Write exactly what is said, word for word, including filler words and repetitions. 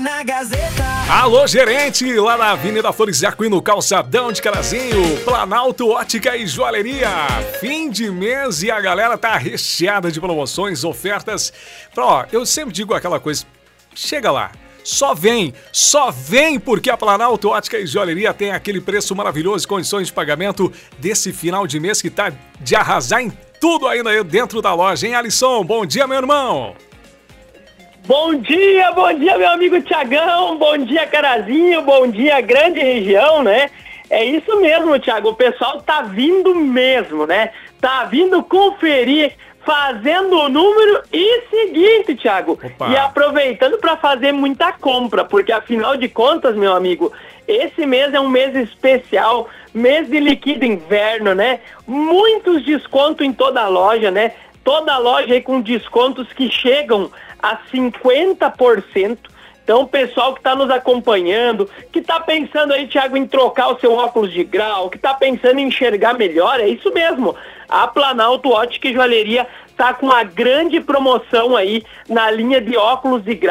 Na Gazeta. Alô, gerente, lá na Avenida Flores Aquino, no calçadão de Carazinho, Planalto Ótica e Joalheria. Fim de mês e a galera tá recheada de promoções, ofertas. Ó, eu sempre digo aquela coisa, chega lá. Só vem, só vem porque a Planalto Ótica e Joalheria tem aquele preço maravilhoso e condições de pagamento desse final de mês que tá de arrasar em tudo ainda dentro da loja, hein, Alisson? Bom dia, meu irmão! Bom dia, bom dia, meu amigo Tiagão, bom dia, Carazinho, bom dia, grande região, né? É isso mesmo, Thiago, o pessoal tá vindo mesmo, né? Tá vindo conferir, fazendo o número e seguinte, Thiago, Opa. E aproveitando para fazer muita compra, porque afinal de contas, meu amigo, esse mês é um mês especial, mês de liquido inverno, né? Muitos descontos em toda a loja, né? Toda a loja aí com descontos que chegam a cinquenta por cento. Então, o pessoal que está nos acompanhando, que está pensando aí, Thiago, em trocar o seu óculos de grau, que está pensando em enxergar melhor, é isso mesmo. A Planalto Ótica e Joalheria está com uma grande promoção aí na linha de óculos de grau.